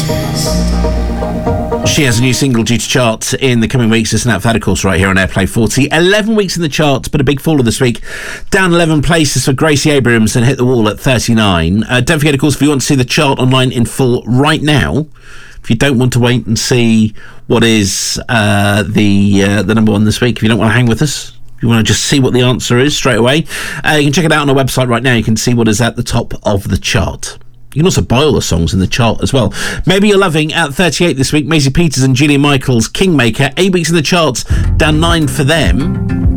She has a new single due to chart in the coming weeks. It's an that, of course, right here on Airplay 40. 11 weeks in the charts, but a big faller this week. Down 11 places for Gracie Abrams and hit the wall at 39. Don't forget, of course, if you want to see the chart online in full right now, if you don't want to wait and see what is the number one this week, if you don't want to hang with us, if you want to just see what the answer is straight away, you can check it out on our website right now. You can see what is at the top of the chart. You can also buy all the songs in the chart as well. Maybe You're Loving at 38 this week. Maisie Peters and Julia Michaels, Kingmaker. 8 weeks in the charts, down 9 for them.